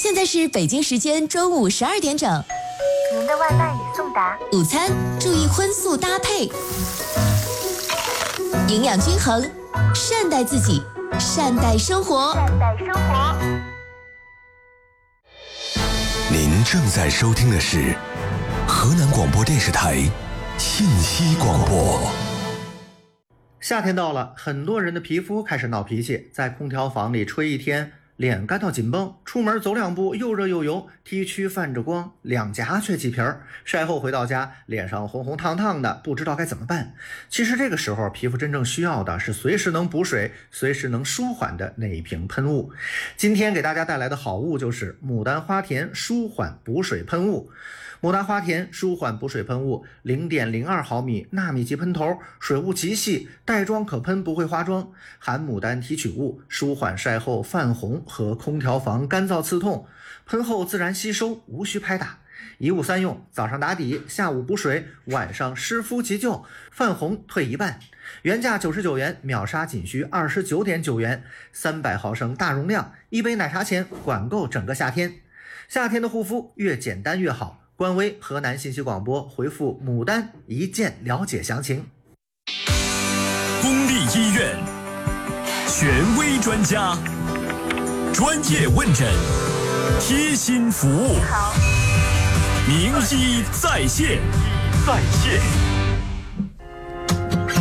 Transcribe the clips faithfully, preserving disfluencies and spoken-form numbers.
现在是北京时间中午十二点整。 您的外卖已送达。 午餐注意荤素搭配，营养均衡，善待自己，善待生活。 善待生活。 您正在收听的是河南广播电视台信息广播。 夏天到了，很多人的皮肤开始闹脾气，在空调房里吹一天，脸干到紧绷，出门走两步又热又油，T 区泛着光，两颊却起皮儿，晒后回到家脸上红红烫烫的，不知道该怎么办。其实这个时候皮肤真正需要的是随时能补水，随时能舒缓的那一瓶喷雾。今天给大家带来的好物就是牡丹花田舒缓补水喷雾。牡丹花田舒缓补水喷雾 零点零二 毫米纳米级喷头，水雾极细，带妆可喷不会花妆，含牡丹提取物，舒缓晒后泛红和空调房干燥刺痛，喷后自然吸收，无需拍打。一物三用，早上打底，下午补水，晚上湿敷急救，泛红退一半。原价九十九元，秒杀仅需 二十九点九元，三百毫升大容量，一杯奶茶钱管够整个夏天。夏天的护肤越简单越好。官微河南信息广播回复牡丹一键了解详情。 公立医院，权威专家，专业问诊，贴心服务。 好， 名医在线，在线。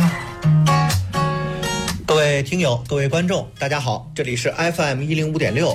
各位听友，各位观众，大家好，这里是 F M 一零五点六